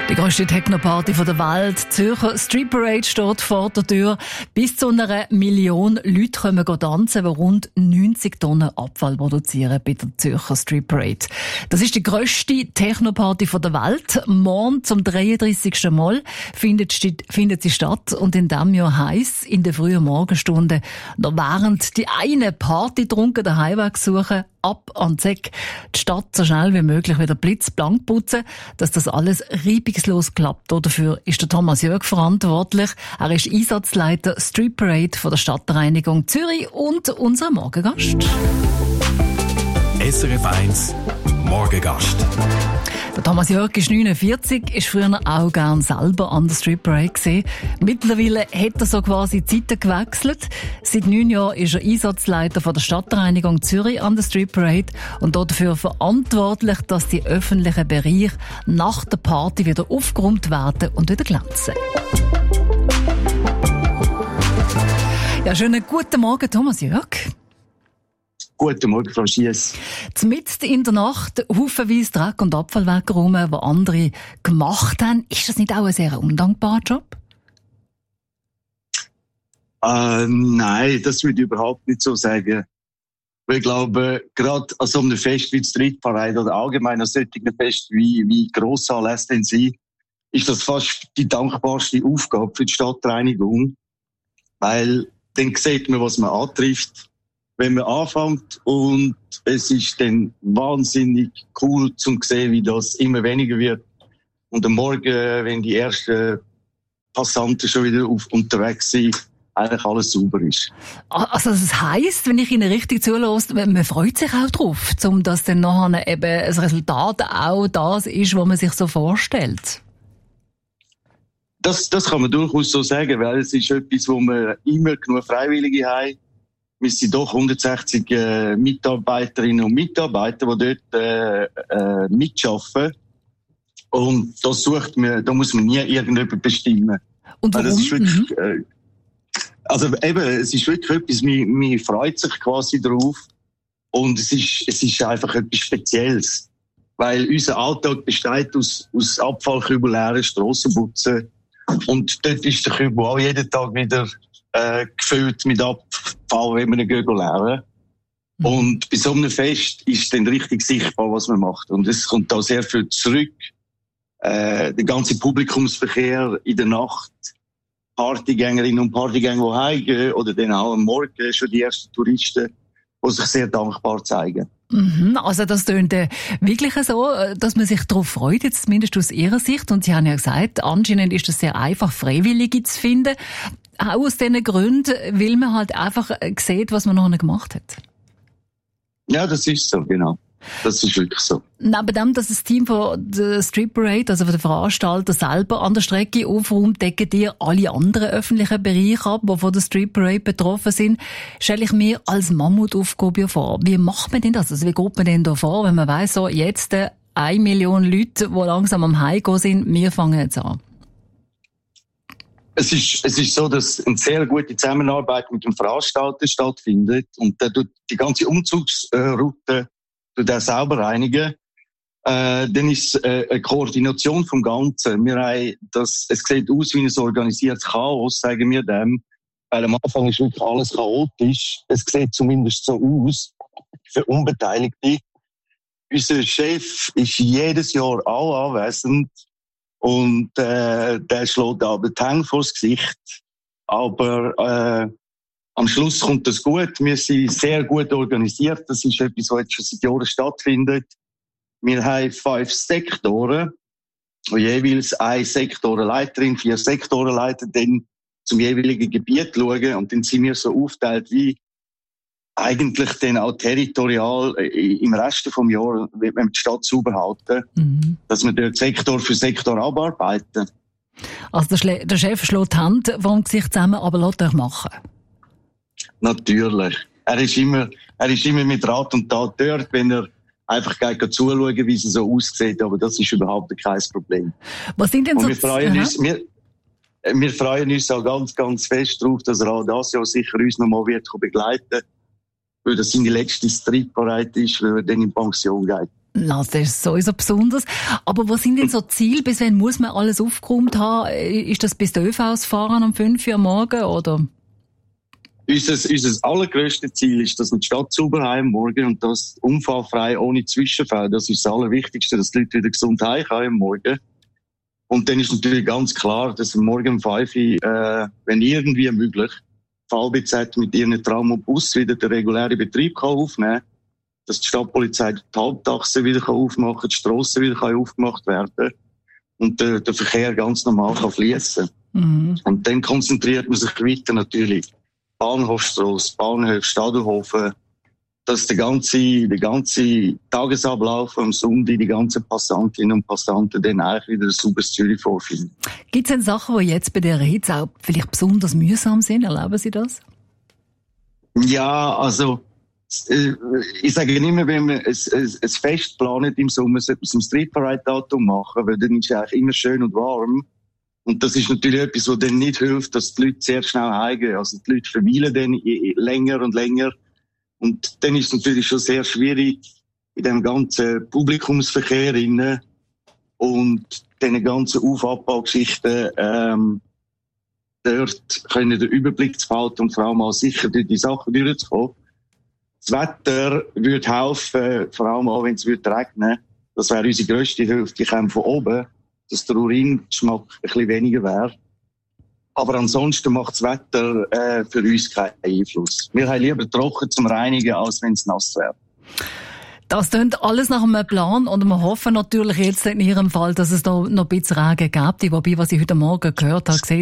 Die grösste Techno-Party der Welt, Zürcher Street Parade, steht vor der Tür. Bis zu 1 Million Leute kommen tanzen, die rund 90 Tonnen Abfall produzieren bei der Zürcher Street Parade. Das ist die grösste Techno-Party der Welt. Morgen zum 33. Mal findet sie statt und in diesem Jahr heisst in der frühen Morgenstunden, da während die eine Party trunken den Heimweg suchen, ab an den Sack, die Stadt so schnell wie möglich wieder blitzblank putzen, dass das alles reibungslos klappt. Dafür ist der Thomas Jörg verantwortlich. Er ist Einsatzleiter Street Parade von der Stadtreinigung Zürich und unser Morgengast. SRF 1 Morgengast. Der Thomas Jörg ist 49, ist früher auch gern selber an der Street Parade gewesen. Mittlerweile hat er so quasi die Zeiten gewechselt. Seit 9 Jahren ist er Einsatzleiter von der Stadtreinigung Zürich an der Street Parade und dafür verantwortlich, dass die öffentlichen Bereiche nach der Party wieder aufgeräumt werden und wieder glänzen. Ja, schönen guten Morgen, Thomas Jörg. Guten Morgen, Frau Schiess. Mitten in der Nacht haufenweise Dreck und Abfall wegräumen, die andere gemacht haben. Ist das nicht auch ein sehr undankbarer Job? Nein, das würde ich überhaupt nicht so sagen. Ich glaube, gerade an so einem Fest wie die Street Parade oder allgemein an solchen Fest wie Grossanlässe denn sind, ist das fast die dankbarste Aufgabe für die Stadtreinigung. Weil dann sieht man, was man antrifft, wenn man anfängt, und es ist dann wahnsinnig cool zu sehen, wie das immer weniger wird. Und am Morgen, wenn die ersten Passanten schon wieder unterwegs sind, eigentlich alles sauber ist. Also das heisst, wenn ich Ihnen richtig zuhöre, man freut sich auch drauf, dass dann nachher eben das Resultat auch das ist, was man sich so vorstellt. Das kann man durchaus so sagen, weil es ist etwas, wo wir immer genug Freiwillige haben. Wir sind doch 160 Mitarbeiterinnen und Mitarbeiter, die dort mitarbeiten. Und da muss man nie irgendjemand bestimmen. Und warum? Das ist wirklich, es ist wirklich etwas, man freut sich quasi drauf. Und es ist einfach etwas Spezielles. Weil unser Alltag besteht aus Abfallkübel leeren, Strassenputzen. Und dort ist der Kübel auch jeden Tag wieder gefüllt mit Abfall, wenn wir ihn leeren. Und bei so einem Fest ist dann richtig sichtbar, was man macht. Und es kommt da sehr viel zurück. Der ganze Publikumsverkehr in der Nacht, Partygängerinnen und Partygänger, die heimgehen, oder dann auch am Morgen schon die ersten Touristen, die sich sehr dankbar zeigen. Also das tönt wirklich so, dass man sich darauf freut, jetzt zumindest aus Ihrer Sicht. Und Sie haben ja gesagt, anscheinend ist es sehr einfach, Freiwillige zu finden. Auch aus diesen Gründen, weil man halt einfach sieht, was man noch nicht gemacht hat. Ja, das ist so, genau. Das ist wirklich so. Neben dem, dass das Team von der Street Parade, also von der Veranstalter selber an der Strecke aufräumt, decken die alle anderen öffentlichen Bereiche ab, die von der Street Parade betroffen sind, stelle ich mir als Mammutaufgabe vor. Wie macht man denn das? Also wie geht man denn da vor, wenn man weiss, so jetzt 1 Million Leute, die langsam am Heimgehen sind, wir fangen jetzt an? Es ist so, dass eine sehr gute Zusammenarbeit mit dem Veranstalter stattfindet, und der tut die ganze Umzugsroute sauber reinigen. Dann ist es eine Koordination vom Ganzen. Es sieht aus wie ein organisiertes Chaos, sagen wir dem. Weil am Anfang ist wirklich alles chaotisch. Es sieht zumindest so aus für Unbeteiligte. Unser Chef ist jedes Jahr auch anwesend. Und der schlägt aber die Hände vors Gesicht. Aber am Schluss kommt das gut. Wir sind sehr gut organisiert. Das ist etwas, was jetzt schon seit Jahren stattfindet. Wir haben 5 Sektoren, wo jeweils eine Sektorenleiterin, 4 Sektorenleiter dann zum jeweiligen Gebiet schauen. Und dann sind wir so aufgeteilt wie eigentlich dann auch territorial im Rest des Jahres, wenn wir die Stadt sauber halten, dass wir dort Sektor für Sektor abarbeiten. Also der Chef schlägt die Hand vor dem Gesicht zusammen, aber lasst euch machen. Natürlich. Er ist immer mit Rat und Tat dort, wenn er einfach geht zuschauen, wie es so aussieht, aber das ist überhaupt kein Problem. Was sind denn so... Wir freuen uns auch ganz, ganz fest darauf, dass er auch das Jahr sicher uns nochmal wird begleiten, weil das seine letzte Street Parade ist, weil er dann in Pension geht. Das ist sowieso besonders. Aber was sind denn so Ziele? Bis wann muss man alles aufgeräumt haben? Ist das bis der ÖV ausfahren um 5 Uhr morgen, oder? Unser allergrößtes Ziel ist, dass wir die Stadt sauber haben morgen und das unfallfrei, ohne Zwischenfälle. Das ist das Allerwichtigste, dass die Leute wieder gesund heimkommen morgen. Und dann ist natürlich ganz klar, dass wir morgen um 5 Uhr, wenn irgendwie möglich, VBZ mit ihren Tram und Bus wieder den regulären Betrieb aufnehmen kann, dass die Stadtpolizei die Halbtaxe wieder aufmachen kann, die Strassen wieder aufgemacht werden und der Verkehr ganz normal fließen kann. Und dann konzentriert man sich weiter natürlich. Bahnhofstrasse, Bahnhof, Stadelhofen, dass der ganze Tagesablauf am Sonntag, die ganzen Passantinnen und Passanten dann eigentlich wieder ein sauberes Zürich vorfinden. Gibt es denn Sachen, die jetzt bei dieser Hitze auch vielleicht besonders mühsam sind? Erleben Sie das? Ja, also ich sage immer, wenn man ein Fest planet im Sommer, sollte man es am Street Parade-Datum machen, weil dann ist es eigentlich immer schön und warm. Und das ist natürlich etwas, was dann nicht hilft, dass die Leute sehr schnell heimgehen. Also die Leute verweilen dann länger und länger. Und dann ist es natürlich schon sehr schwierig in dem ganzen Publikumsverkehr rein und diesen ganzen Auf-Abbau-Geschichten dort können den Überblick zu behalten und vor allem auch sicher durch die Sachen durchzukommen. Das Wetter würde helfen, vor allem auch wenn es regnen würde. Das wäre unsere grösste Hilfe. Die kommen von oben, dass der Uringeschmack ein bisschen weniger wäre. Aber ansonsten macht das Wetter für uns keinen Einfluss. Wir haben lieber trocken zum Reinigen, als wenn es nass wäre. Das klingt alles nach einem Plan und wir hoffen natürlich jetzt in Ihrem Fall, dass es da noch ein bisschen Regen gibt. Wobei, was ich heute Morgen gehört habe,